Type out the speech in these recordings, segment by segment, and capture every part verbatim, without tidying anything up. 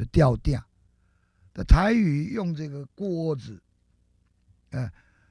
吊鼎。的台语用这个锅子，呃，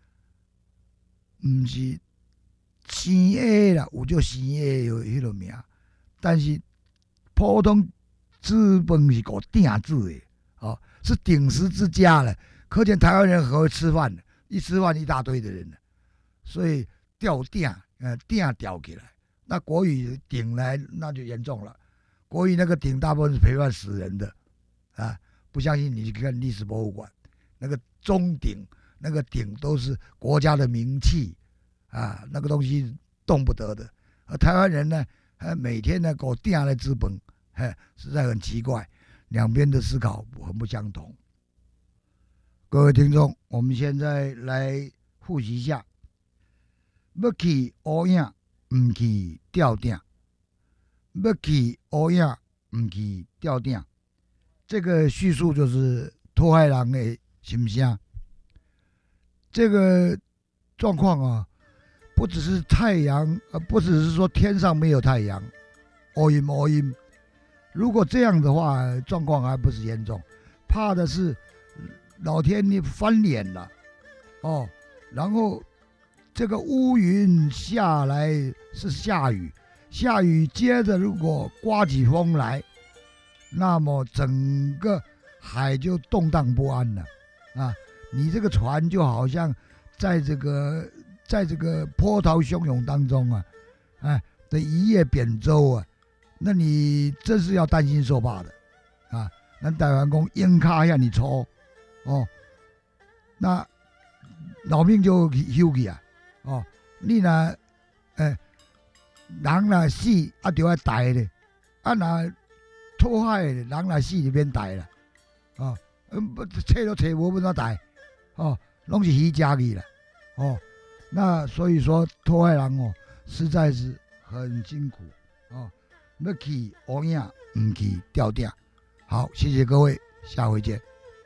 唔是生的啦，有叫生的有迄个名，但是普通煮饭是搞鼎煮的，哦，是鼎食之家了。可见台湾人很会吃饭的，一吃饭一大堆的人，所以吊鼎，呃，鼎吊起来。那国语鼎来那就严重了，国语那个鼎大部分是陪伴死人的，啊。不相信你去看历史博物馆，那个钟鼎、那个鼎都是国家的名器啊，那个东西动不得的。而台湾人呢，每天呢搞鼎来吃饭，嘿，实在很奇怪，两边的思考很不相同。各位听众，我们现在来复习一下：要去乌影，唔去吊鼎；要去乌影，唔去吊鼎。这个叙述就是托海人的心声。这个状况啊，不只是太阳，呃，不只是说天上没有太阳，乌阴乌阴。如果这样的话，状况还不是严重，怕的是老天你翻脸了，哦，然后这个乌云下来是下雨，下雨接着如果刮起风来。那么整个海就动荡不安了，啊！你这个船就好像在这个在这个波涛汹涌当中啊，哎的一叶扁舟啊，那你真是要担心受怕的，啊！咱台湾讲烟卡遐尼粗，哦，那老命就休去啊，哦，你若哎人若死啊，就要台咧，啊若拖海人来死里边台啦，哦，嗯，找都找无要怎台，哦，拢是鱼食去啦，哦，那所以说拖海人哦，实在是很辛苦哦，要去乌影，唔去吊鼎。好，谢谢各位，下回见。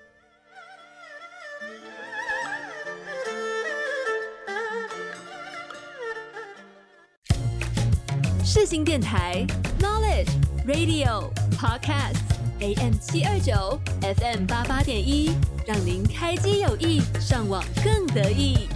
世新电台 Knowledge Radio Podcast A M 七二九 F M 八八点一，让您开机有益，上网更得意。